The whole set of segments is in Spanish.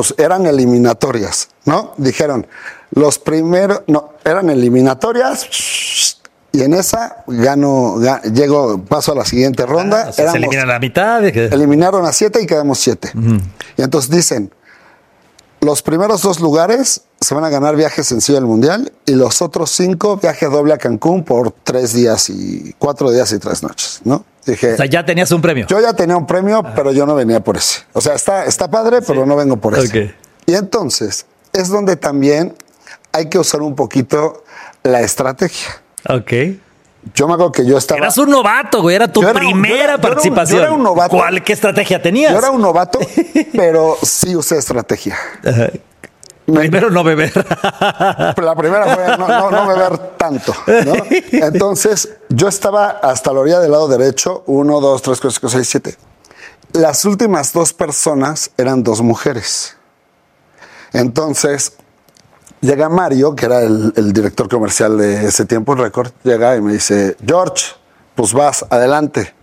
pues eran eliminatorias, ¿no? Dijeron, los primeros, no, eran eliminatorias, y en esa paso a la siguiente ronda. O sea, se elimina la mitad. Eliminaron a 7 y quedamos 7. Y entonces dicen, los primeros 2 lugares se van a ganar viaje sencillo al Mundial y los otros 5 viaje doble a Cancún por 4 días y 3 noches, ¿no? Dije, o sea, ya tenías un premio. Yo ya tenía un premio, pero yo no venía por ese. O sea, está padre, pero no vengo por ese. Okay. Y entonces es donde también hay que usar un poquito la estrategia. Ok. Yo me acuerdo que yo estaba... Eras un novato, güey. Era tu primera participación. Yo era un novato. ¿Qué estrategia tenías? Yo era un novato, pero sí usé estrategia. Primero no beber. La primera fue no beber tanto, ¿no? Entonces, yo estaba hasta la orilla del lado derecho, 1, 2, 3, 4, 5, 6, 7. Las últimas 2 personas eran 2 mujeres. Entonces, llega Mario, que era el director comercial de ese tiempo, Record, llega y me dice, George, pues vas, adelante.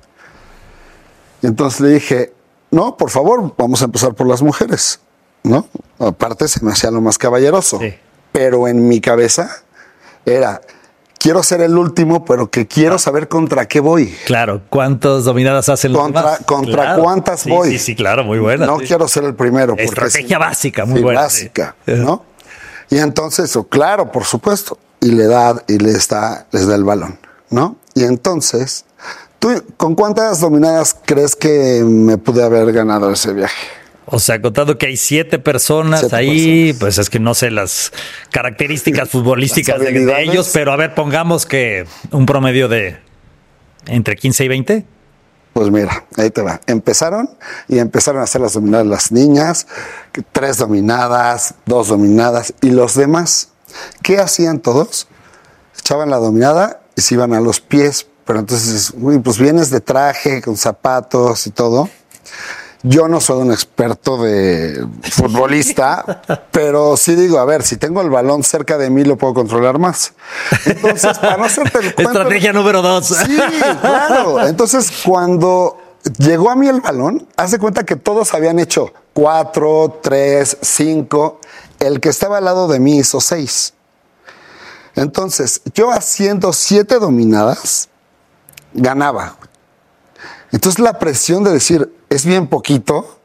Y entonces le dije, no, por favor, vamos a empezar por las mujeres, ¿no? Aparte se me hacía lo más caballeroso. Sí. Pero en mi cabeza era, quiero ser el último, pero que quiero saber contra qué voy. Claro, ¿cuántas dominadas hacen los demás? Contra claro. cuántas voy. Sí, claro, muy buena. No quiero ser el primero. Estrategia básica, muy buena. Básica, ¿no? Y entonces, claro, por supuesto, y les da el balón, ¿no? Y entonces, ¿tú con cuántas dominadas crees que me pude haber ganado ese viaje? O sea, contando que hay 7 personas ahí, pues es que no sé las características futbolísticas de ellos, pero a ver, pongamos que un promedio de entre 15 y 20. Pues mira, ahí te va. Empezaron a hacer las dominadas las niñas, 3 dominadas, 2 dominadas, y los demás, ¿qué hacían todos? Echaban la dominada y se iban a los pies, pero entonces, pues vienes de traje, con zapatos y todo. Yo no soy un experto de futbolista, pero sí digo, a ver, si tengo el balón cerca de mí, lo puedo controlar más. Entonces, para no hacerte el cuento... Estrategia número 2. Sí, claro. Entonces, cuando llegó a mí el balón, haz de cuenta que todos habían hecho 4, 3, 5. El que estaba al lado de mí hizo 6. Entonces, yo haciendo 7 dominadas, ganaba. Entonces, la presión de decir, es bien poquito,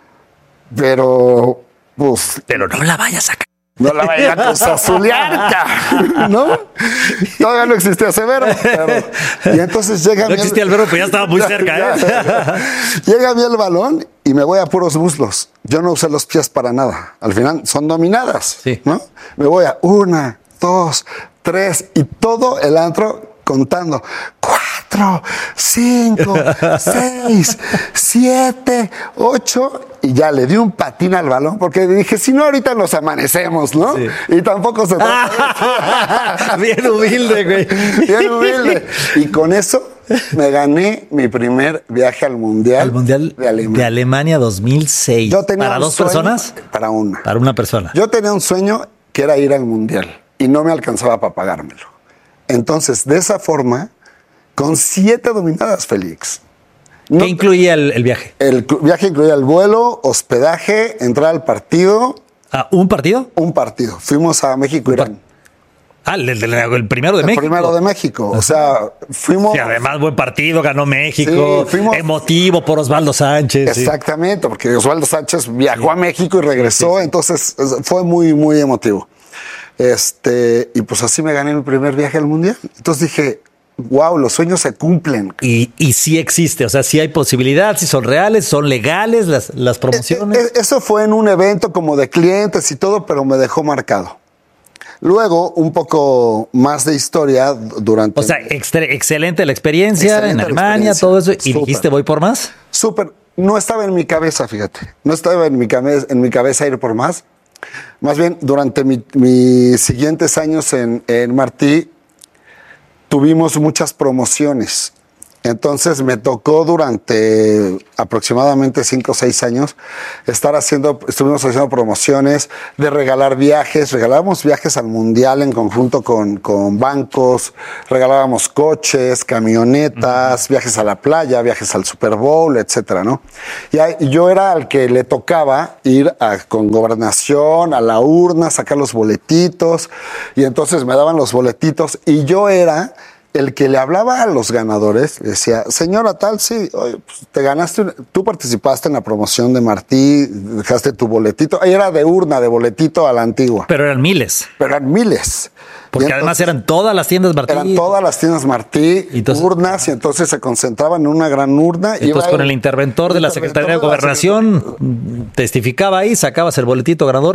pero... Pues, pero no la vayas a... No la vayas a cruzazulear, ¿no? Todavía no existía Severo, pero... Y entonces llega... No existía el verbo, pero ya estaba muy cerca, ¿eh? Llega a mí el balón y me voy a puros muslos. Yo no usé los pies para nada. Al final son dominadas, sí, ¿no? Me voy a 1, 2, 3 y todo el antro contando 4, 5, 6, 7, 8 y ya le di un patín al balón porque dije, si no ahorita nos amanecemos, ¿no? Sí. Y tampoco se trata. Bien humilde, güey. Bien humilde. Y con eso me gané mi primer viaje al Mundial. Al Mundial de Alemania 2006. Yo tenía ¿Para 2 personas? Para una. Para una persona. Yo tenía un sueño que era ir al Mundial y no me alcanzaba para pagármelo. Entonces, de esa forma, con 7 dominadas, Félix. ¿Qué incluía el viaje? El viaje incluía el vuelo, hospedaje, entrar al partido. ¿Un partido? Un partido. Fuimos a México, Irán. El primero de México. El primero de México. O sea, fuimos... Sí, además, buen partido, ganó México. Sí, emotivo por Osvaldo Sánchez. Exactamente, porque Osvaldo Sánchez viajó a México y regresó. Entonces, fue muy, muy emotivo. Y pues así me gané mi primer viaje al Mundial. Entonces dije, wow, los sueños se cumplen. Y sí existe, o sea, sí hay posibilidad, sí son reales, son legales las promociones. Eso fue en un evento como de clientes y todo, pero me dejó marcado. Luego, un poco más de historia durante... O sea, excelente la experiencia en Alemania, todo eso. ¿Y dijiste, voy por más? Súper. No estaba en mi cabeza, fíjate. No estaba en mi cabeza ir por más. Más bien, durante mis siguientes años en Martí, tuvimos muchas promociones. Entonces me tocó durante aproximadamente 5 o 6 años estuvimos haciendo promociones de regalar viajes, regalábamos viajes al mundial en conjunto con bancos, regalábamos coches, camionetas, viajes a la playa, viajes al Super Bowl, etcétera, ¿no? Y yo era al que le tocaba ir con gobernación, a la urna, sacar los boletitos, y entonces me daban los boletitos y yo era el que le hablaba a los ganadores, decía, señora tal, sí, oye, pues te ganaste, tú participaste en la promoción de Martí, dejaste tu boletito, ahí era de urna, de boletito a la antigua. Pero eran miles. Porque entonces, además eran todas las tiendas Martí. Eran todas las tiendas Martí, urnas, y entonces se concentraban en una gran urna. Entonces con el interventor de la Secretaría de Gobernación testificaba ahí, sacabas el boletito ganador,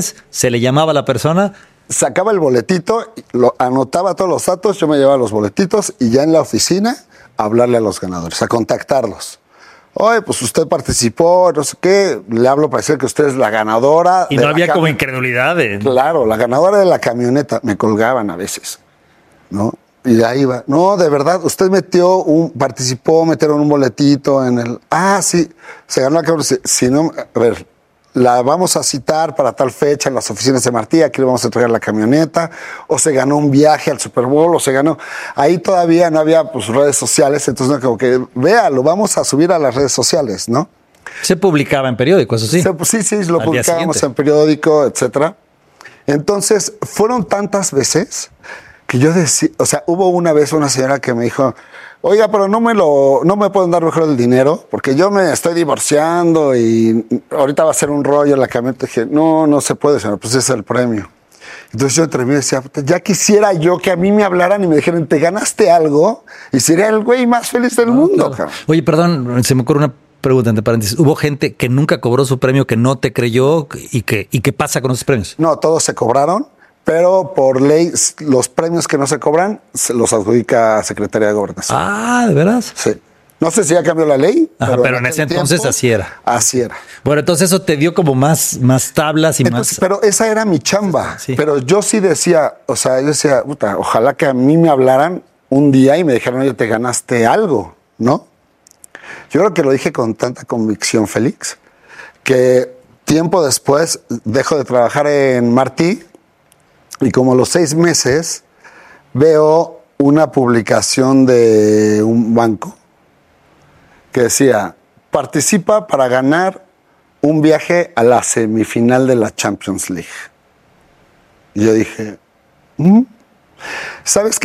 se le llamaba a la persona. Sacaba el boletito, anotaba todos los datos, yo me llevaba los boletitos y ya en la oficina a hablarle a los ganadores, a contactarlos. Oye, pues usted participó, no sé qué, le hablo para decir que usted es la ganadora. Y no había como incredulidad. Claro, la ganadora de la camioneta, me colgaban a veces, ¿no? Y de ahí va, no, de verdad, usted participó, metieron un boletito en el... Ah, sí, se ganó la camioneta, si no, a ver... La vamos a citar para tal fecha en las oficinas de Martí, aquí le vamos a entregar la camioneta, o se ganó un viaje al Super Bowl, o se ganó... Ahí todavía no había pues, redes sociales, entonces no, como que, vea, lo vamos a subir a las redes sociales, ¿no? Se publicaba en periódicos, eso sí. Sí, lo publicábamos en periódico, etcétera. Entonces, fueron tantas veces que yo decía... O sea, hubo una vez una señora que me dijo... Oiga, pero no me pueden dar mejor el dinero, porque yo me estoy divorciando y ahorita va a ser un rollo en la camioneta. Dije, no se puede, señor, pues ese es el premio. Entonces yo entre mí decía, ya quisiera yo que a mí me hablaran y me dijeran, te ganaste algo y sería el güey más feliz del mundo. Claro. Oye, perdón, se me ocurre una pregunta entre paréntesis. ¿Hubo gente que nunca cobró su premio, que no te creyó y qué pasa con esos premios? No, todos se cobraron. Pero por ley, los premios que no se cobran, se los adjudica Secretaría de Gobernación. Ah, ¿de veras? Sí. No sé si ya cambió la ley. Ajá, pero en ese entonces así era. Así era. Bueno, entonces eso te dio como más tablas y más... Pero esa era mi chamba. Sí. Pero yo sí decía, o sea, yo decía, puta, ojalá que a mí me hablaran un día y me dijeran, oye, te ganaste algo, ¿no? Yo creo que lo dije con tanta convicción, Félix, que tiempo después dejo de trabajar en Martí. Y como a los 6 meses veo una publicación de un banco que decía, participa para ganar un viaje a la semifinal de la Champions League. Y yo dije, ¿sabes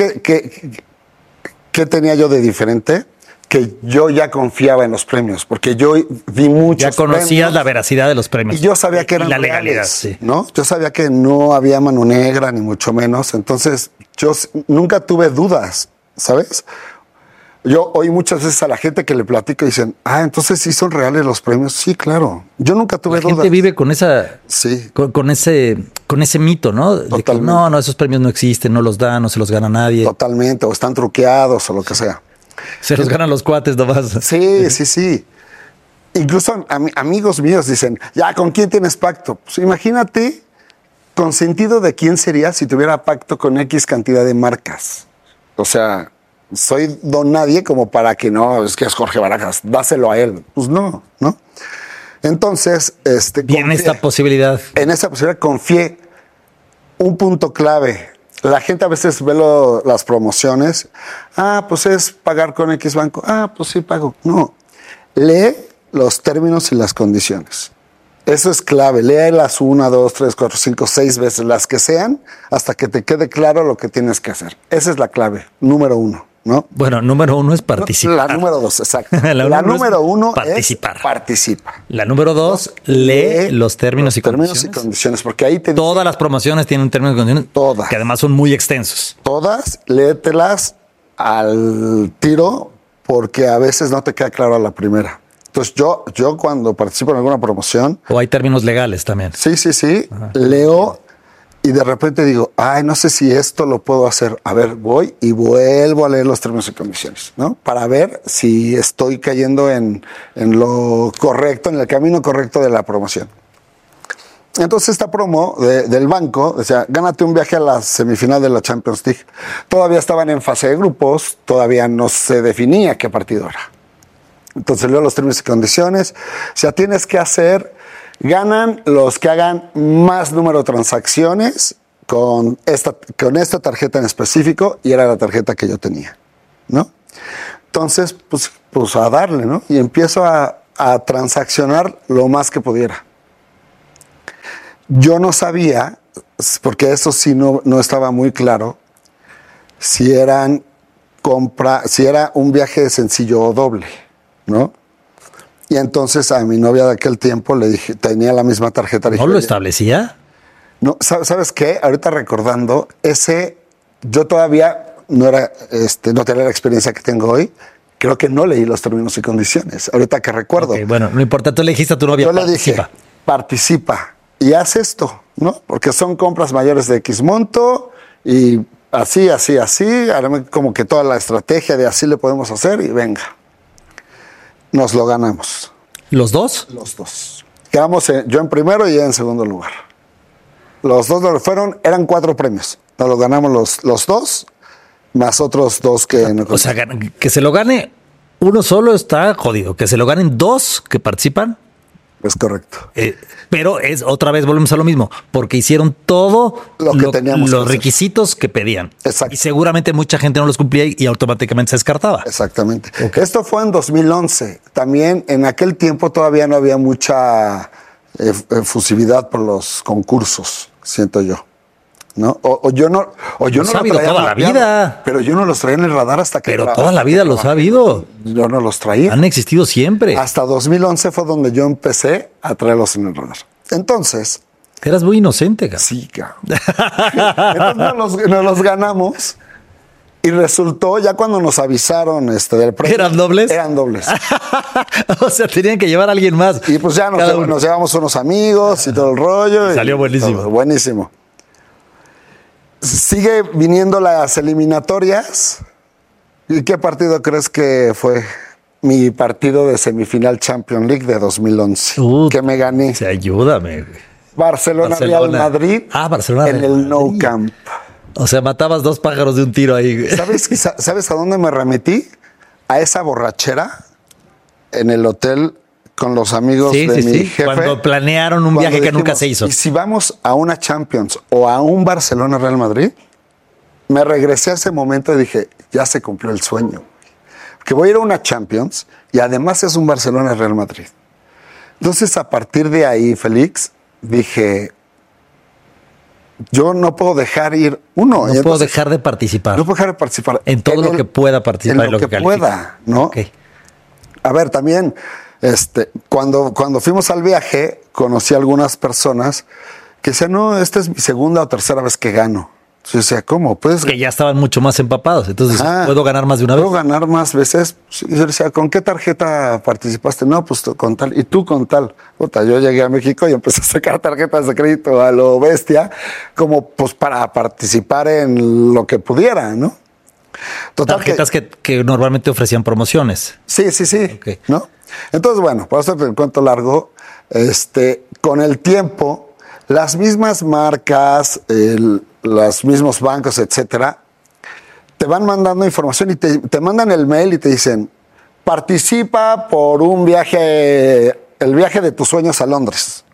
qué tenía yo de diferente? Que yo ya confiaba en los premios, porque yo vi muchos ya conocías premios, la veracidad de los premios. Y yo sabía que eran la legalidad, reales, sí. ¿no? Yo sabía que no había mano negra, ni mucho menos. Entonces, yo nunca tuve dudas, ¿sabes? Yo oí muchas veces a la gente que le platico y dicen, entonces sí son reales los premios. Sí, claro. Yo nunca tuve dudas. La gente vive con esa... Sí. Con ese mito, ¿no? De que no, esos premios no existen, no los dan, no se los gana nadie. Totalmente, o están truqueados o lo que sea. Se los ganan los cuates nomás. Sí. Incluso amigos míos dicen, ya, ¿con quién tienes pacto? Pues imagínate, consentido de quién sería si tuviera pacto con X cantidad de marcas. O sea, soy don nadie como para que no, es que es Jorge Barajas, dáselo a él. Pues no. Entonces, y en esta posibilidad. En esa posibilidad confié. Un punto clave. La gente a veces ve las promociones. Pues es pagar con X banco. Pues sí pago. No. Lee los términos y las condiciones. Eso es clave. Léelas 1, 2, 3, 4, 5, 6 veces, las que sean, hasta que te quede claro lo que tienes que hacer. Esa es la clave, número 1, ¿no? Bueno, número 1 es participar. La número 2, exacto. la número 1 participar. Es participa. La número 2, lee los términos y condiciones. Porque ahí te todas las promociones tienen términos y condiciones. Todas. Que además son muy extensos. Todas, léetelas al tiro, porque a veces no te queda claro a la primera. Entonces yo cuando participo en alguna promoción... O hay términos legales también. Sí. Ajá. Leo y de repente digo, no sé si esto lo puedo hacer. A ver, voy y vuelvo a leer los términos y condiciones, ¿no? Para ver si estoy cayendo en lo correcto, en el camino correcto de la promoción. Entonces esta promo del banco decía, gánate un viaje a la semifinal de la Champions League. Todavía estaban en fase de grupos, todavía no se definía qué partido era. Entonces leo los términos y condiciones. O sea, tienes que hacer, ganan los que hagan más número de transacciones con esta tarjeta en específico, y era la tarjeta que yo tenía, ¿no? Entonces, pues a darle, ¿no? Y empiezo a transaccionar lo más que pudiera. Yo no sabía, porque eso sí no estaba muy claro, si era un viaje sencillo o doble, ¿no? Y entonces a mi novia de aquel tiempo le dije, tenía la misma tarjeta. ¿No lo establecía? No, ¿sabes qué? Ahorita recordando, yo todavía no tenía la experiencia que tengo hoy. Creo que no leí los términos y condiciones. Ahorita que recuerdo. Okay, bueno, no importa, tú le dijiste a tu novia, yo le dije, participa y haz esto, ¿no? Porque son compras mayores de X monto y así, haré como que toda la estrategia de así le podemos hacer y venga. Nos lo ganamos. ¿Los dos? Los dos. Quedamos yo en primero y ella en segundo lugar. Los dos eran 4 premios. Nos lo ganamos los dos, más otros 2 que no. O sea, que se lo gane uno solo está jodido. Que se lo ganen 2 que participan. Es correcto. Pero otra vez volvemos a lo mismo, porque hicieron todo lo que teníamos los requisitos que pedían. Exacto. Y seguramente mucha gente no los cumplía y automáticamente se descartaba. Exactamente. Okay. Esto fue en 2011. También en aquel tiempo todavía no había mucha efusividad por los concursos, siento yo. ¿No? O yo no lo traía toda la vida. Pero yo no los traía en el radar hasta que... Pero toda la vida los ha habido. Yo no los traía. Han existido siempre. Hasta 2011 fue donde yo empecé a traerlos en el radar. Entonces... Eras muy inocente, cabrón. Sí, cabrón. Entonces nos los ganamos y resultó, ya cuando nos avisaron del premio... ¿Eran dobles? Eran dobles. O sea, tenían que llevar a alguien más. Y pues ya nos llevamos unos amigos y todo el rollo. Salió buenísimo. Buenísimo. Sigue viniendo las eliminatorias. ¿Y qué partido crees que fue mi partido de semifinal Champions League de 2011? Que me gané. Ayúdame. Barcelona Real Madrid. Barcelona en el Nou Camp. O sea, matabas 2 pájaros de un tiro ahí. ¿Sabes a dónde me remetí? A esa borrachera en el hotel con los amigos de mi jefe. Cuando planearon un viaje que nunca se hizo. Y si vamos a una Champions o a un Barcelona Real Madrid, me regresé a ese momento y dije, ya se cumplió el sueño. Que voy a ir a una Champions y además es un Barcelona Real Madrid. Entonces, a partir de ahí, Félix, dije, yo no puedo dejar ir uno. No puedo dejar de participar. No puedo dejar de participar. En todo lo que pueda participar. En lo que pueda, ¿no? Okay. A ver, también... Cuando fuimos al viaje, conocí a algunas personas que decían, no, esta es mi segunda o tercera vez que gano. Yo decía, ¿cómo? ¿Puedes? Que ya estaban mucho más empapados. Entonces, ¿puedo ganar más de una vez? ¿Puedo ganar más veces? Y yo decía, ¿con qué tarjeta participaste? No, pues con tal. ¿Y tú con tal? Puta, yo llegué a México y empecé a sacar tarjetas de crédito a lo bestia, como pues para participar en lo que pudiera, ¿no? Total, tarjetas que normalmente ofrecían promociones. Sí. Okay. ¿No? Entonces, bueno, para hacerte el cuento largo, con el tiempo, las mismas marcas, los mismos bancos, etcétera, te van mandando información y te mandan el mail y te dicen, participa por un viaje, el viaje de tus sueños a Londres.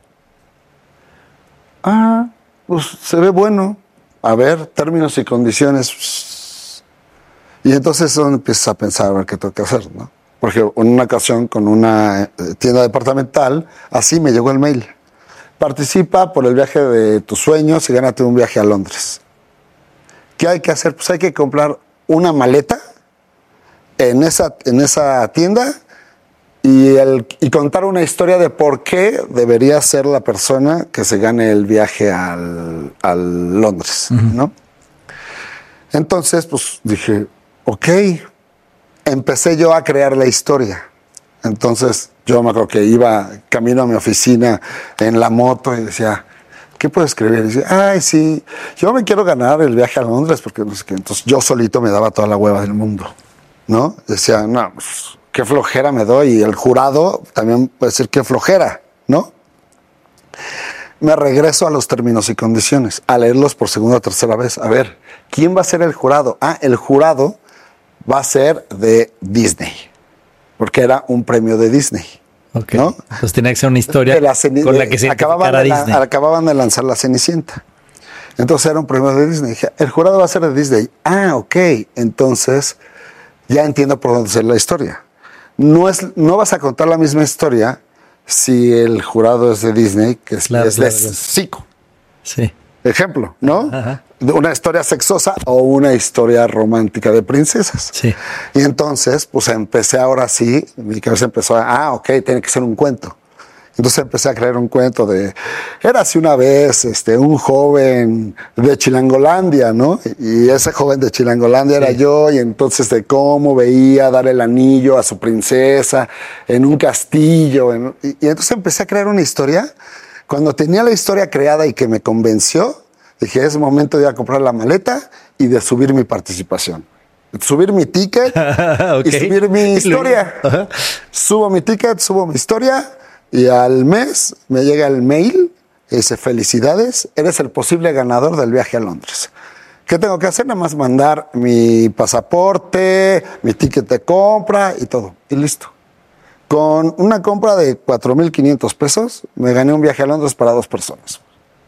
Pues se ve bueno. A ver, términos y condiciones. Y entonces empiezas a pensar a ver qué tengo que hacer, ¿no? Porque en una ocasión con una tienda departamental, así me llegó el mail. Participa por el viaje de tus sueños y gánate un viaje a Londres. ¿Qué hay que hacer? Pues hay que comprar una maleta en esa tienda y contar una historia de por qué debería ser la persona que se gane el viaje al Londres, ¿no? Entonces, pues dije, ok. Empecé yo a crear la historia. Entonces, yo me acuerdo que iba camino a mi oficina en la moto y decía, ¿qué puedo escribir? Y decía, ay, sí, yo me quiero ganar el viaje a Londres porque no sé qué. Entonces, yo solito me daba toda la hueva del mundo, ¿no? Decía, no, pues, qué flojera me doy. Y el jurado también puede decir, qué flojera, ¿no? me regreso a los términos y condiciones, a leerlos por segunda o tercera vez. A ver, ¿quién va a ser el jurado? El jurado va a ser de Disney, porque era un premio de Disney. Okay. ¿No? Pues tenía que ser una historia con la que se identificara Disney. Acababan de lanzar La Cenicienta. Entonces era un premio de Disney. Dije, el jurado va a ser de Disney. Ok. Entonces ya entiendo por dónde es la historia. No vas a contar la misma historia si el jurado es de Disney que es de Zico. Sí. Ejemplo, ¿no? Ajá. Una historia sexosa o una historia romántica de princesas. Sí. Y entonces, pues empecé ahora sí, mi cabeza empezó ok, tiene que ser un cuento. Entonces empecé a crear un cuento de, érase una vez un joven de Chilangolandia, ¿no? Y ese joven de Chilangolandia era yo, y entonces de cómo veía dar el anillo a su princesa en un castillo. Y entonces empecé a crear una historia. Cuando tenía la historia creada y que me convenció, dije, es momento de ir a comprar la maleta y de subir mi participación. Subir mi ticket y subir mi historia. Subo mi ticket, subo mi historia. Y al mes me llega el mail y dice, felicidades, eres el posible ganador del viaje a Londres. ¿Qué tengo que hacer? Nada más mandar mi pasaporte, mi ticket de compra y todo. Y listo. Con una compra de 4,500 pesos, me gané un viaje a Londres para 2 personas.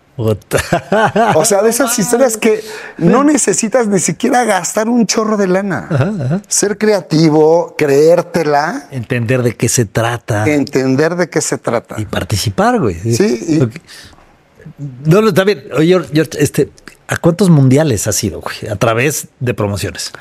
O sea, de esas historias que no necesitas ni siquiera gastar un chorro de lana. Ajá. Ser creativo, creértela. Entender de qué se trata. Y participar, güey. Sí. No, está bien. Oye, George, ¿a cuántos mundiales has ido, güey? A través de promociones.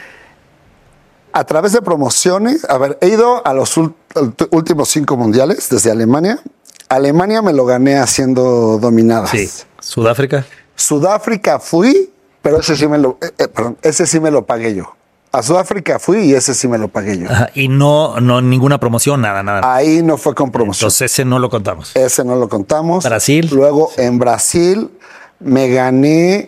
A través de promociones, he ido a los últimos 5 mundiales desde Alemania. Alemania me lo gané haciendo dominadas. Sí. ¿Sudáfrica? Sudáfrica fui, pero ese sí me lo pagué yo. A Sudáfrica fui y ese sí me lo pagué yo. Ajá. Y no ninguna promoción, nada. Ahí no fue con promoción. Entonces ese no lo contamos. Brasil. Luego en Brasil me gané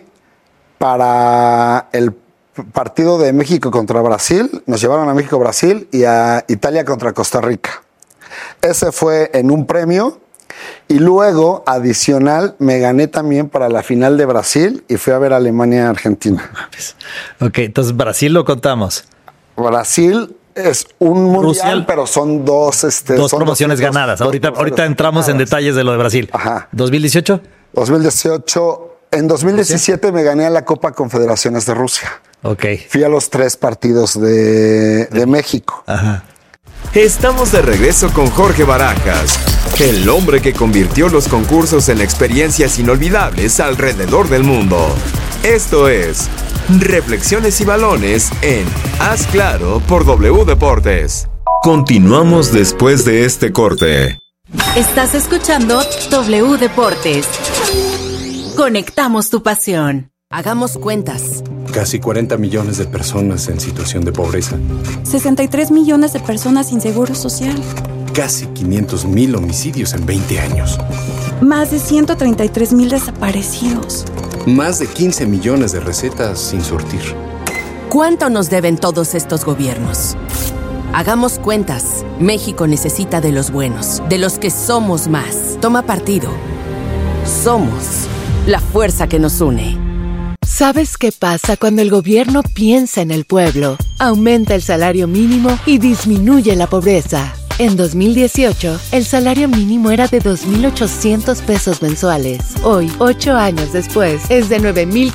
para el partido de México contra Brasil. Nos llevaron a México-Brasil y a Italia contra Costa Rica. Ese fue en un premio. Y luego, adicional, me gané también para la final de Brasil y fui a ver Alemania-Argentina. Ok, entonces Brasil lo contamos. Brasil es un mundial, pero son dos promociones ganadas. Ahorita entramos en detalles de lo de Brasil. Ajá. ¿2018? 2018. En 2017 me gané a la Copa Confederaciones de Rusia. Ok. Fui a los 3 partidos de México. Ajá. Estamos de regreso con Jorge Barajas, el hombre que convirtió los concursos en experiencias inolvidables alrededor del mundo. Esto es Reflexiones y Balones en Haz Claro por W Deportes. Continuamos después de este corte. Estás escuchando W Deportes. Conectamos tu pasión. Hagamos cuentas. Casi 40 millones de personas en situación de pobreza. 63 millones de personas sin seguro social. Casi 500,000 homicidios en 20 años. Más de 133,000 desaparecidos. Más de 15 millones de recetas sin surtir. ¿Cuánto nos deben todos estos gobiernos? Hagamos cuentas. México necesita de los buenos, de los que somos más. Toma partido. Somos la fuerza que nos une. ¿Sabes qué pasa cuando el gobierno piensa en el pueblo? Aumenta el salario mínimo y disminuye la pobreza. En 2018, el salario mínimo era de 2,800 pesos mensuales. Hoy, 8 años después, es de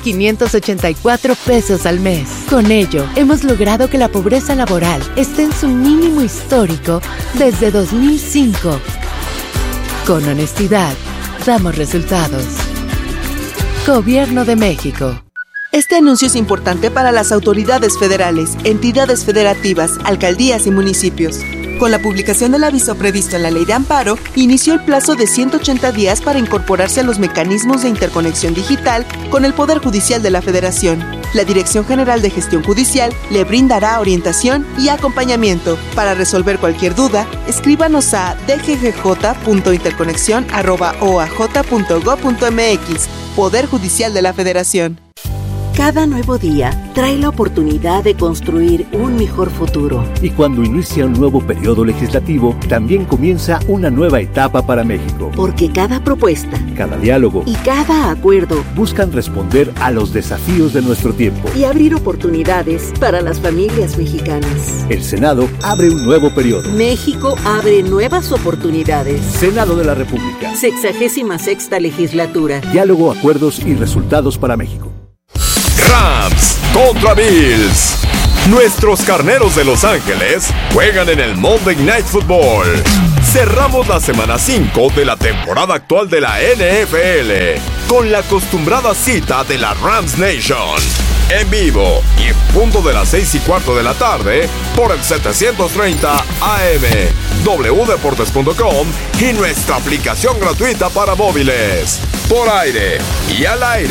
9,584 pesos al mes. Con ello, hemos logrado que la pobreza laboral esté en su mínimo histórico desde 2005. Con honestidad, damos resultados. Gobierno de México. Este anuncio es importante para las autoridades federales, entidades federativas, alcaldías y municipios. Con la publicación del aviso previsto en la Ley de Amparo, inició el plazo de 180 días para incorporarse a los mecanismos de interconexión digital con el Poder Judicial de la Federación. La Dirección General de Gestión Judicial le brindará orientación y acompañamiento. Para resolver cualquier duda, escríbanos a dggj.interconexion@oaj.gov.mx. Poder Judicial de la Federación. Cada nuevo día trae la oportunidad de construir un mejor futuro. Y cuando inicia un nuevo periodo legislativo, también comienza una nueva etapa para México. Porque cada propuesta, cada diálogo y cada acuerdo buscan responder a los desafíos de nuestro tiempo y abrir oportunidades para las familias mexicanas. El Senado abre un nuevo periodo. México abre nuevas oportunidades. Senado de la República. 66ª legislatura. Diálogo, acuerdos y resultados para México. Rams contra Bills. Nuestros carneros de Los Ángeles juegan en el Monday Night Football. Cerramos la semana 5 de la temporada actual de la NFL con la acostumbrada cita de la Rams Nation. En vivo y en punto de las 6:15 de la tarde por el 730 AM, wdeportes.com y nuestra aplicación gratuita para móviles. Por aire y al aire.